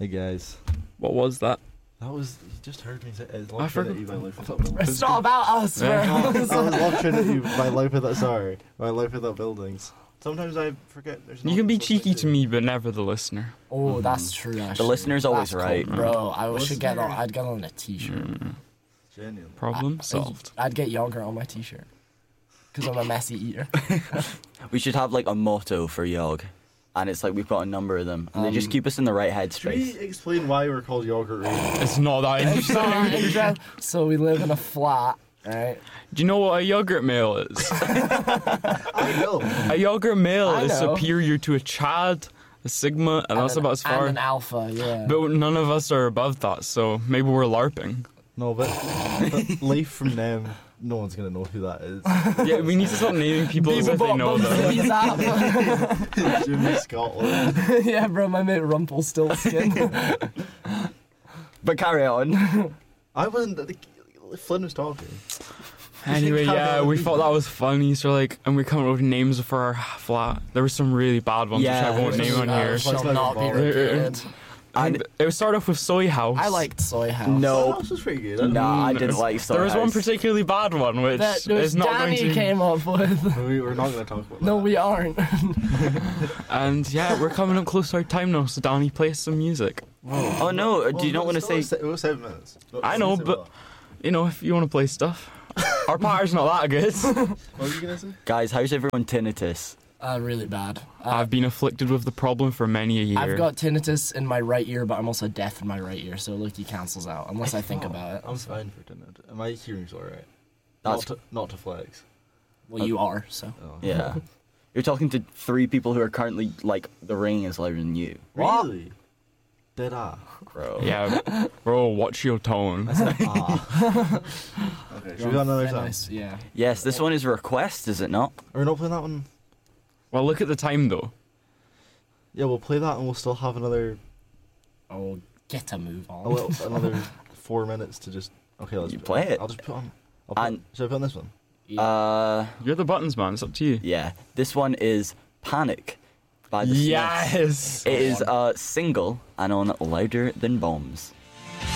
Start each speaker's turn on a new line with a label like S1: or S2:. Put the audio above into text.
S1: Hey guys.
S2: What was that?
S1: That was, you just heard me say it's
S2: I
S1: Love
S2: forgot.
S1: Trinity by Life Without Buildings.
S3: It's not about us,
S2: Yeah.
S3: bro.
S1: That was Love Trinity by Life Without, sorry, by Life Without Buildings. Sometimes I forget there's
S2: You can be
S1: nothing to
S2: cheeky to
S1: do.
S2: me, but never the listener.
S3: Oh, that's true. Actually.
S4: The listener's always
S3: That's
S4: right.
S3: cool, bro. I should get on.
S1: Listener.
S3: I'd get on a T-shirt.
S1: Genuine.
S2: Problem solved.
S3: I'd get yogurt on my T-shirt because I'm a messy eater.
S4: We should have like a motto for Yog. And it's like we've got a number of them. And they just keep us in the right
S1: Should we
S4: headspace.
S1: explain why we're called Yogurt Radio?
S2: It's not that interesting.
S3: So we live in a flat, right?
S2: Do you know what a yogurt male is?
S1: I know.
S2: A yogurt male
S3: I
S2: is
S3: know.
S2: superior to a Chad, a Sigma, and that's about as
S3: And
S2: far.
S3: an alpha, yeah.
S2: But none of us are above that, so maybe we're LARPing.
S1: No, but Leif from them, no one's going to know who that is.
S2: Yeah, we need to stop naming people as if they know them.
S1: Jimmy Scotland.
S3: Yeah, bro, my mate Rumpelstiltskin.
S4: But carry on.
S1: I wasn't, Flynn was talking.
S2: Anyway, yeah, we thought that was funny, so like, and we come up with names for our flat. There were some really bad ones,
S4: Yeah,
S2: which I won't name on here.
S3: Shall not be repeated.
S2: And it would start off with Soy House.
S3: I liked Soy House.
S4: No.
S1: This was pretty good.
S4: Nah, I didn't like Soy
S2: There was one
S4: House.
S2: particularly bad one, which
S3: That
S2: is not
S3: Danny
S2: going to.
S3: came up with.
S1: We're not going to talk about that.
S3: No, we aren't.
S2: And yeah, we're coming up close to our time now, so Danny, play some music.
S4: Oh no, do you not want to say...
S1: It was 7 minutes. No,
S2: I know,
S1: say
S2: but
S1: that.
S2: you know, if you want to play stuff, our patter's not that good.
S1: What were you going to say?
S4: Guys, how's everyone tinnitus?
S3: Really bad.
S2: I've been afflicted with the problem for many a year.
S3: I've got tinnitus in my right ear, but I'm also deaf in my right ear, so Loki cancels out unless I think about it.
S1: I'm fine for tinnitus. My hearing's alright.
S4: That's...
S1: Not to flex.
S3: Well, you are, so.
S1: Oh.
S4: Yeah. You're talking to 3 people who are currently, like, the ring is louder than you.
S1: Really? Did I?
S4: Bro.
S2: Yeah, bro, watch your tone.
S1: Ah. Okay, should we got another
S3: Very
S1: song?
S3: nice, yeah.
S4: Yes, this one is a request, is it not?
S1: Are we not playing that one?
S2: Well, look at the time though.
S1: Yeah, we'll play that and we'll still have another
S3: Oh, get a move on.
S1: another 4 minutes to just. Okay, let's
S4: You play it.
S1: I'll just put on.
S4: And-
S1: Should I put on this one?
S2: You're the buttons man. It's up to you.
S4: Yeah. This one is Panic by the Smiths.
S2: Yes.
S4: It is a single and on Louder Than Bombs.